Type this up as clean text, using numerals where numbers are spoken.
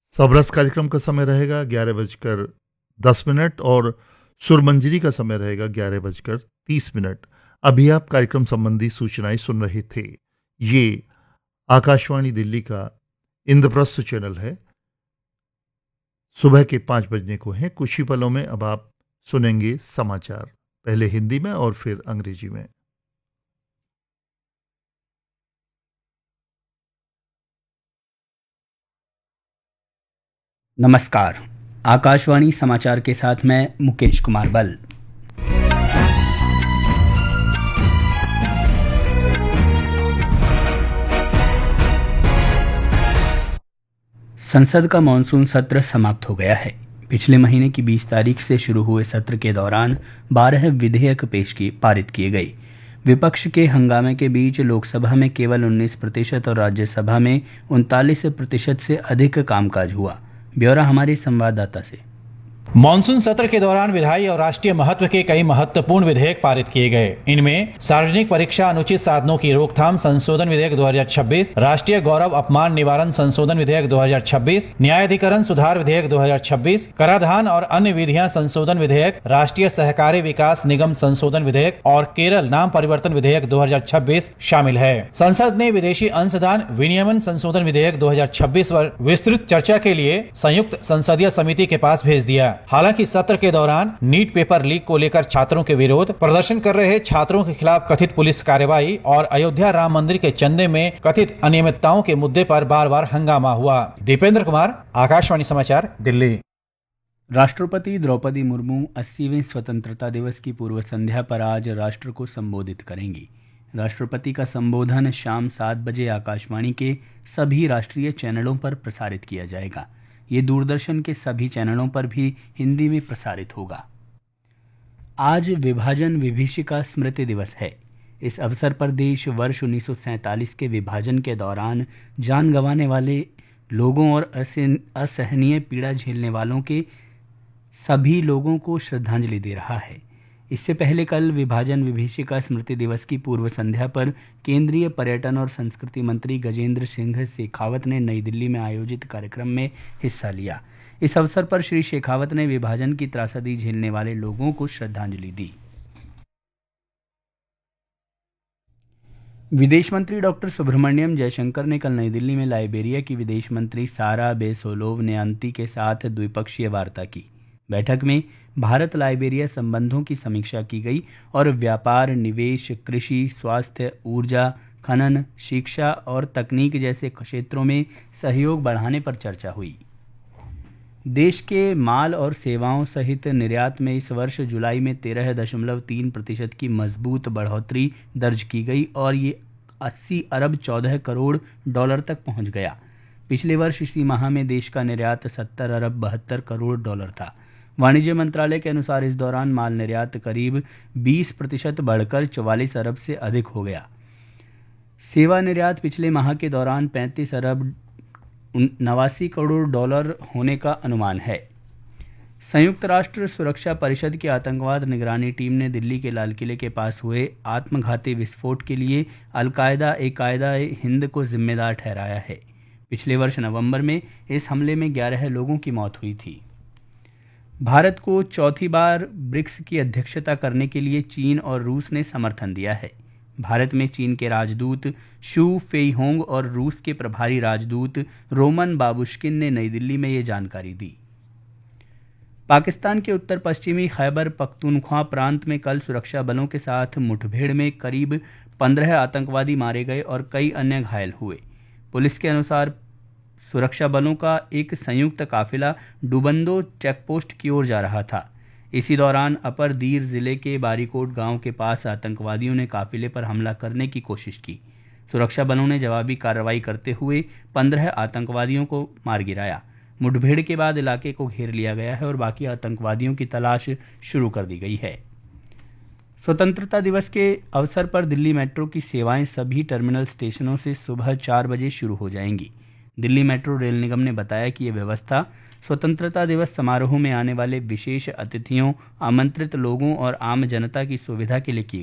सबरस कार्यक्रम का समय रहेगा 11:10 और सुरमंजरी का समय रहेगा 11:30। अभी आप कार्यक्रम संबंधी सूचनाएं सुन रहे थे। ये आकाशवाणी दिल्ली का इंद्रप्रस्थ चैनल है। सुबह के 5 बजने को हैं। कुछ ही पलों में अब आप सुनेंगे समाचार, पहले हिंदी में और फिर अंग्रेजी में। नमस्कार। आकाशवाणी समाचार के साथ मैं मुकेश कुमार बल। संसद का मानसून सत्र समाप्त हो गया है। पिछले महीने की 20 तारीख से शुरू हुए सत्र के दौरान 12 विधेयक पारित किए गए। विपक्ष के हंगामे के बीच लोकसभा में केवल 19% और राज्यसभा में 39% से अधिक कामकाज हुआ। ब्यौरा हमारे संवाददाता से। मानसून सत्र के दौरान विधायी और राष्ट्रीय महत्व के कई महत्वपूर्ण विधेयक पारित किए गए। इनमें सार्वजनिक परीक्षा अनुचित साधनों की रोकथाम संशोधन विधेयक 2026, राष्ट्रीय गौरव अपमान निवारण संशोधन विधेयक 2026, न्यायाधिकरण सुधार विधेयक 2026, कराधान और अन्य विधियां संशोधन विधेयक, राष्ट्रीय सहकारी विकास निगम संशोधन विधेयक और केरल नाम परिवर्तन विधेयक 2026 शामिल है। संसद ने विदेशी अंशदान विनियमन संशोधन विधेयक 2026 पर विस्तृत चर्चा के लिए संयुक्त संसदीय समिति के पास भेज दिया। हालांकि सत्र के दौरान नीट पेपर लीक को लेकर छात्रों के विरोध, प्रदर्शन कर रहे छात्रों के खिलाफ कथित पुलिस कार्रवाई और अयोध्या राम मंदिर के चंदे में कथित अनियमितताओं के मुद्दे पर बार बार हंगामा हुआ। दीपेंद्र कुमार, आकाशवाणी समाचार, दिल्ली। राष्ट्रपति द्रौपदी मुर्मू 80वें स्वतंत्रता दिवस की पूर्व संध्या पर आज राष्ट्र को संबोधित करेंगी। राष्ट्रपति का संबोधन शाम 7 बजे आकाशवाणी के सभी राष्ट्रीय चैनलों पर प्रसारित किया जाएगा। ये दूरदर्शन के सभी चैनलों पर भी हिंदी में प्रसारित होगा। आज विभाजन विभीषिका स्मृति दिवस है। इस अवसर पर देश वर्ष 1947 के विभाजन के दौरान जान गंवाने वाले लोगों और असहनीय पीड़ा झेलने वालों के सभी लोगों को श्रद्धांजलि दे रहा है। इससे पहले कल विभाजन विभीषिका स्मृति दिवस की पूर्व संध्या पर केंद्रीय पर्यटन और संस्कृति मंत्री गजेंद्र सिंह शेखावत ने नई दिल्ली में आयोजित कार्यक्रम में हिस्सा लिया। इस अवसर पर श्री शेखावत ने विभाजन की त्रासदी झेलने वाले लोगों को श्रद्धांजलि दी। विदेश मंत्री डॉक्टर सुब्रमण्यम जयशंकर ने कल नई दिल्ली में लाइबेरिया की विदेश मंत्री सारा बेसोलोव-न्यांती के साथ द्विपक्षीय वार्ता की। बैठक में भारत लाइबेरिया संबंधों की समीक्षा की गई और व्यापार, निवेश, कृषि, स्वास्थ्य, ऊर्जा, खनन, शिक्षा और तकनीक जैसे क्षेत्रों में सहयोग बढ़ाने पर चर्चा हुई। देश के माल और सेवाओं सहित निर्यात में इस वर्ष जुलाई में 13.3% की मजबूत बढ़ोतरी दर्ज की गई और ये 80 अरब 14 करोड़ डॉलर तक पहुंच गया। पिछले वर्ष इसी माह में देश का निर्यात 70 अरब 72 करोड़ डॉलर था। वाणिज्य मंत्रालय के अनुसार इस दौरान माल निर्यात करीब 20% बढ़कर 44 अरब से अधिक हो गया। सेवा निर्यात पिछले माह के दौरान 35 अरब 89 करोड़ डॉलर होने का अनुमान है। संयुक्त राष्ट्र सुरक्षा परिषद की आतंकवाद निगरानी टीम ने दिल्ली के लाल किले के पास हुए आत्मघाती विस्फोट के लिए अल-कायदा हिंद को जिम्मेदार ठहराया है। पिछले वर्ष नवंबर में इस हमले में 11 लोगों की मौत हुई थी। भारत को चौथी बार ब्रिक्स की अध्यक्षता करने के लिए चीन और रूस ने समर्थन दिया है। भारत में चीन के राजदूत शू फेईहोंग और रूस के प्रभारी राजदूत रोमन बाबुश्किन ने नई दिल्ली में ये जानकारी दी। पाकिस्तान के उत्तर पश्चिमी खैबर पख्तूनख्वा प्रांत में कल सुरक्षा बलों के साथ मुठभेड़ में करीब 15 आतंकवादी मारे गए और कई अन्य घायल हुए। पुलिस के अनुसार सुरक्षा बलों का एक संयुक्त काफिला डुबंदो चेकपोस्ट की ओर जा रहा था। इसी दौरान अपर दीर जिले के बारीकोट गांव के पास आतंकवादियों ने काफिले पर हमला करने की कोशिश की। सुरक्षा बलों ने जवाबी कार्रवाई करते हुए 15 आतंकवादियों को मार गिराया। मुठभेड़ के बाद इलाके को घेर लिया गया है और बाकी आतंकवादियों की तलाश शुरू कर दी गई है। स्वतंत्रता दिवस के अवसर पर दिल्ली मेट्रो की सेवाएं सभी टर्मिनल स्टेशनों से सुबह 4 बजे शुरू हो जाएंगी। दिल्ली मेट्रो रेल निगम ने बताया कि यह व्यवस्था स्वतंत्रता दिवस समारोह में आने वाले विशेष अतिथियों, आमंत्रित लोगों और आम जनता की सुविधा के लिए की